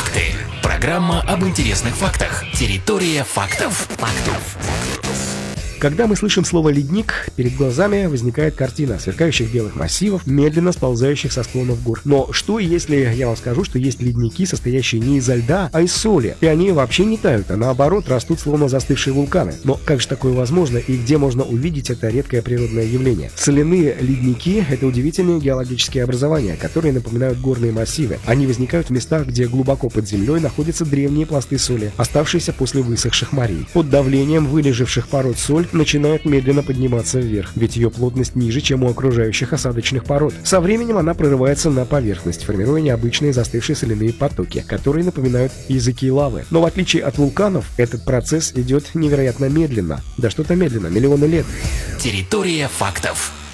Факты. Программа об интересных фактах. Территория фактов. Когда мы слышим слово «ледник», перед глазами возникает картина сверкающих белых массивов, медленно сползающих со склонов гор. Но что, если я вам скажу, что есть ледники, состоящие не изо льда, а из соли? И они вообще не тают, а наоборот растут словно застывшие вулканы. Но как же такое возможно и где можно увидеть это редкое природное явление? Соляные ледники – это удивительные геологические образования, которые напоминают горные массивы. Они возникают в местах, где глубоко под землей находятся древние пласты соли, оставшиеся после высохших морей. Под давлением вылежавших пород соль начинает медленно подниматься вверх, ведь ее плотность ниже, чем у окружающих осадочных пород. Со временем она прорывается на поверхность, формируя необычные застывшие соляные потоки, которые напоминают языки лавы. Но в отличие от вулканов, этот процесс идет невероятно медленно. Да что-то медленно, миллионы лет. Территория фактов.